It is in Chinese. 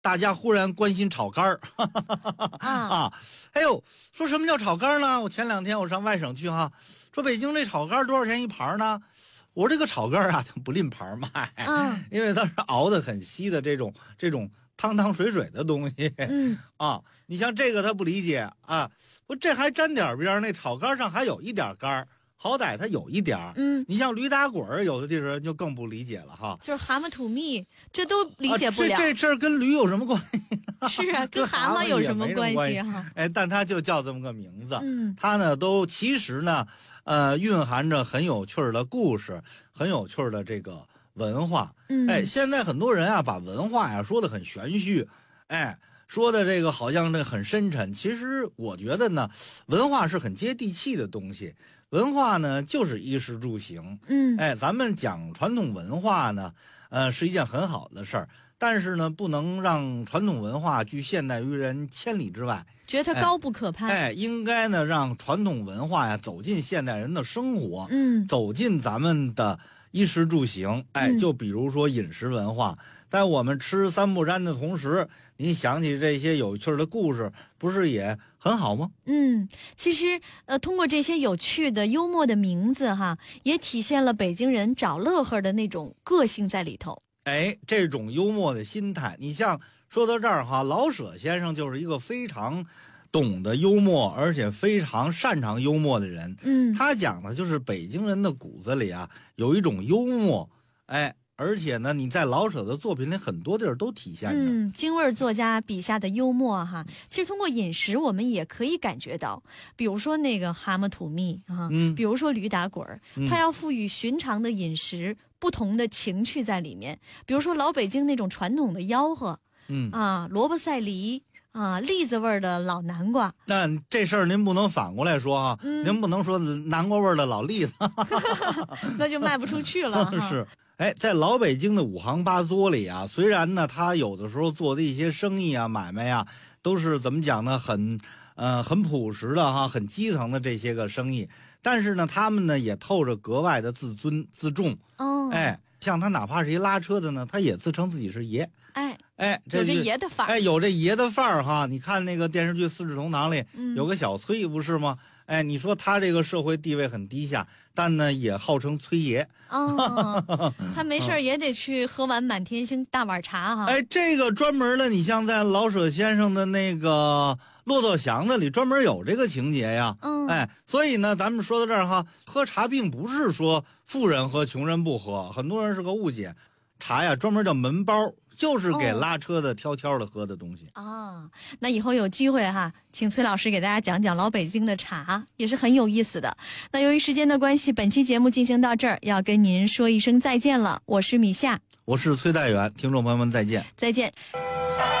大家忽然关心炒肝儿啊，哎呦，说什么叫炒肝呢？我前2天我上外省去哈，说北京这炒肝多少钱一盘呢？我说这个炒肝啊，它不拎盘卖，因为它是熬得很稀的这种汤汤水水的东西，你像这个他不理解啊，不这还沾点边，那炒肝上还有一点肝，好歹它有一点你像驴打滚有的地方就更不理解了哈， 就是蛤蟆吐蜜，这都理解不了。 这事儿跟驴有什么关系呢？ 是啊，跟蛤蟆有什么关系哈？ 但它就叫这么个名字，它呢都其实呢，蕴含着很有趣的故事，很有趣的这个文化。现在很多人啊，把文化呀说得很玄虚，说的这个好像这很深沉。其实我觉得呢，文化是很接地气的东西。文化呢，就是衣食住行。咱们讲传统文化呢，是一件很好的事儿。但是呢，不能让传统文化居现代于人千里之外， 觉得它高不可攀。 应该呢让传统文化呀走进现代人的生活，走进咱们的衣食住行。就比如说饮食文化，在我们吃3不沾的同时，你想起这些有趣的故事，不是也很好吗？ 其实通过这些有趣的幽默的名字哈，也体现了北京人找乐呵的那种个性在里头。 这种幽默的心态，你像说到这儿哈，老舍先生就是一个非常懂得幽默，而且非常擅长幽默的人。他讲的就是北京人的骨子里啊有一种幽默，而且呢，你在老舍的作品里很多地儿都体现着。 京味作家笔下的幽默哈，其实通过饮食我们也可以感觉到，比如说那个蛤蟆吐蜜比如说驴打滚他要赋予寻常的饮食不同的情趣在里面。比如说老北京那种传统的吆喝，萝卜赛梨栗子味的老南瓜。 那这事儿您不能反过来说啊，您不能说南瓜味的老栗子， 那就卖不出去了。 是。在老北京的5行8作里啊，虽然呢他有的时候做的一些生意啊买卖啊都是怎么讲呢，很朴实的哈，很基层的这些个生意，但是呢他们呢也透着格外的自尊自重。像他哪怕是一拉车的呢，他也自称自己是爷。 有这爷的范儿。 有这爷的范儿哈。你看那个电视剧《四世同堂》里，有个小崔不是吗？你说他这个社会地位很低下，但呢也号称崔爷。 他没事也得去喝碗满天星大碗茶哈。 这个专门的，你像在老舍先生的那个《骆驼祥子》里专门有这个情节呀。所以呢，咱们说到这儿哈，喝茶并不是说富人和穷人不喝，很多人是个误解。茶呀，专门叫门包，就是给拉车的挑的喝的东西。 那以后有机会哈，请崔老师给大家讲讲老北京的茶，也是很有意思的。那由于时间的关系，本期节目进行到这儿，要跟您说一声再见了。我是米夏， 我是崔代远，听众朋友们再见。 再见。